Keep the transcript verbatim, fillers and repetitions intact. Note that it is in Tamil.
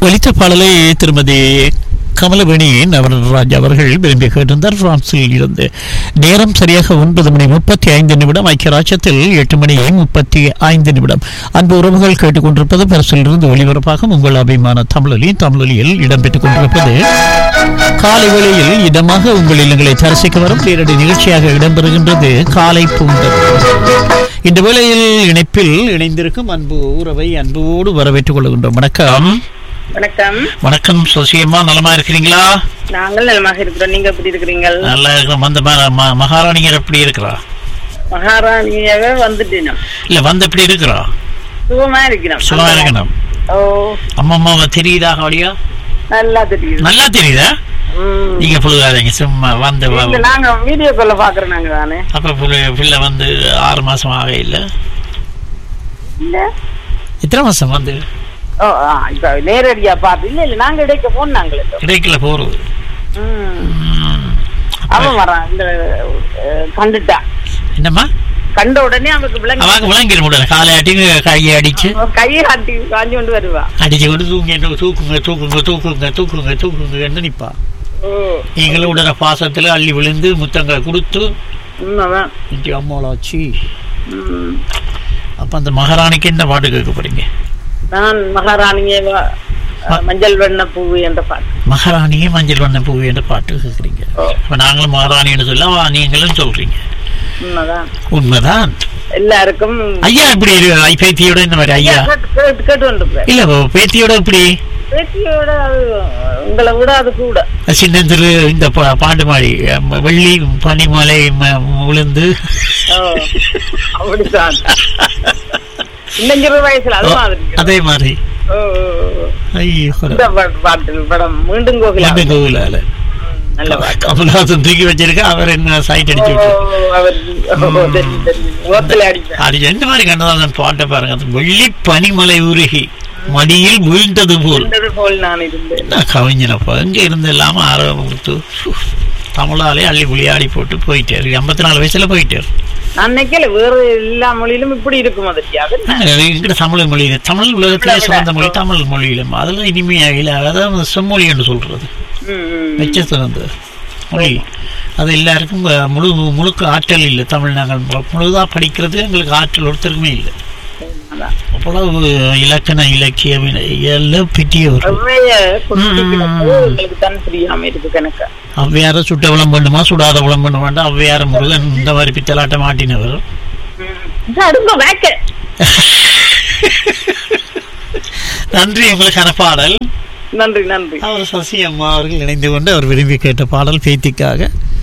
ஒலித்த பாடலை திருமதி கமலவேணி நவரராஜ் அவர்கள் விரும்பி கேட்டிருந்தார் பிரான்சில் இருந்து. நேரம் சரியாக ஒன்பது மணி முப்பத்தி ஐந்து நிமிடம். ஐக்கிய ராஜ்யத்தில் எட்டு மணி முப்பத்தி ஐந்து நிமிடம். அன்பு உறவுகள் கேட்டுக்கொண்டிருப்பது பரிசில் இருந்து ஒளிபரப்பாக உங்கள் அபிமான தமிழொலி தமிழொலியில் இடம்பெற்றுக் கொண்டிருப்பது காலை வேளையில் இதமாக உங்கள் இல்லங்களை தரிசிக்க வரும் நேரடி நிகழ்ச்சியாக இடம்பெறுகின்றது காலை பூந்தல். இந்த வேளையில் இணைப்பில் இணைந்திருக்கும் அன்பு உறவை அன்போடு வரவேற்றுக் கொள்கின்றோம். வணக்கம். வணக்கம். வணக்கம் சோசியம்மா, நலமா இருக்கிறீங்களா? நாங்கள் நலமாக இருக்கிறோம். நீங்க எப்படி இருக்கிறீங்க? நல்லா இருக்கிறோம். அந்த மகாராணியர் எப்படி இருக்கிறா? மகாராணியாவே வந்துட்டேன். இல்ல வந்து எப்படி இருக்கிறா? சுகமா இருக்கிறோம். சுகமா இருக்கணும். ஓ, அம்மா அம்மாவை தெரியுதா? அப்படியா? நல்லா தெரியுது. நல்லா தெரியுதா? நீங்க புழுகாதீங்க, சும்மா வந்து நாங்க வீடியோ கால்ல பாக்குறோம். நாங்க தானே அப்ப பிள்ளை வந்து ஆறு மாசம் ஆக இல்ல இல்ல எத்தனை மாசம் வந்து இப்ப நேரடியா பாத்து இல்ல இல்ல நாங்க இடைக்க போனாங்களே இடைக்கல போறது. அவன் வரான் இந்த கண்டுட்டா. என்னம்மா? கண்ட உடனே அவனுக்கு விளங்கி அவனுக்கு விளங்கிட முடியல. காலை ஆட்டி கையை அடிச்சு கையை ஆட்டி காஞ்சி கொண்டு வருவா. அடிச்சு கொண்டு தூங்க தூக்குங்க தூக்குங்க தூக்குங்க தூக்குங்க தூக்குங்க நிப்பா. நீங்களும் உடனே பாசத்துல அள்ளி விழுந்து முத்தங்களை கொடுத்து அம்மாச்சி. அப்ப அந்த மகாராணிக்கு என்ன பாட்டு கேட்க போறீங்க? நான் மகாராணியே மஞ்சள் வண்ண பூவு என்ற பாட்டு. மகாராணியே மஞ்சள் வண்ண பூவு என்ற பாட்டு கேட்குறீங்க. அப்ப நாங்களும் மகாராணின்னு சொல்ல நீங்களும் சொல்றீங்க. உண்மைதான் உண்மைதான். எல்லாருக்கும் ஐயா இப்படி பேத்தியோட இந்த மாதிரி ஐயா கேட்டு இல்ல பேத்தியோட இப்படி பேத்தியோட உங்களை விட அது கூட சின்னந்திரு இந்த பாட்டு மாதிரி வெள்ளி பனிமலை விழுந்து அப்படித்தான் வயசுல அது மாதிரி அதே மாதிரி படம் மீண்டும் கோகில கோகிலால கமலஹாசன் தூக்கி வச்சிருக்க. அவர் என்ன சைட் அடிச்சு அடிச்சு எந்த மாதிரி கண்டதான் பாட்டை பாருங்க. வெள்ளி பனிமலை உருகி மடியில் வீழ்ந்தது போல் கவிஞனப்பா எங்க இருந்து இல்லாம ஆர்வம் கொடுத்து தமிழாலே அள்ளி விளையாடி போட்டு போயிட்டாரு. ஐம்பத்தி நாலு வயசுல போயிட்டாரு. வேறு எல்லா மொழியிலும் இப்படி இருக்கும். அதற்கு தமிழ் மொழி தமிழ் உலகத்திலே சிறந்த மொழி தமிழ் மொழியிலும் அதெல்லாம் இனிமையாக அதாவது செம்மொழி என்று சொல்றது மிச்ச சிறந்த மொழி. அது எல்லாருக்கும் முழு முழுக்க ஆற்றல் இல்லை. தமிழ் நாங்கள் முழுதா படிக்கிறது எங்களுக்கு ஆற்றல் ஒருத்தருக்குமே இல்லை. அவ்வளவு இலக்கண இலக்கியம் எல்லாம் பிட்டியவர். அவ்வையார சுட்ட விளம் பண்ணுமா சுடாத விளம் பண்ண வேண்டாம். அவ்வையார முருகன் இந்த மாதிரி பித்தலாட்ட மாட்டினவர். நன்றி உங்களுக்கான பாடல். நன்றி நன்றி. அவர் சசி அம்மா அவர்கள் இணைந்து கொண்டு அவர் விரும்பி கேட்ட பாடல் பேத்திக்காக